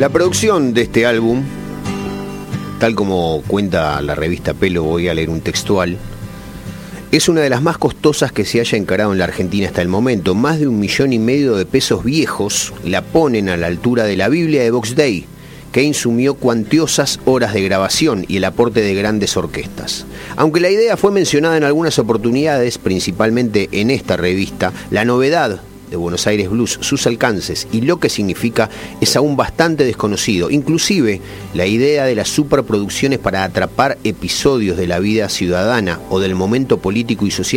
La producción de este álbum, tal como cuenta la revista Pelo, voy a leer un textual, es una de las más costosas que se haya encarado en la Argentina hasta el momento. Más de 1,5 millones de pesos viejos la ponen a la altura de la Biblia de Box Day, que insumió cuantiosas horas de grabación y el aporte de grandes orquestas. Aunque la idea fue mencionada en algunas oportunidades, principalmente en esta revista, la novedad de Buenos Aires Blues, sus alcances y lo que significa es aún bastante desconocido. Inclusive la idea de las superproducciones para atrapar episodios de la vida ciudadana o del momento político y social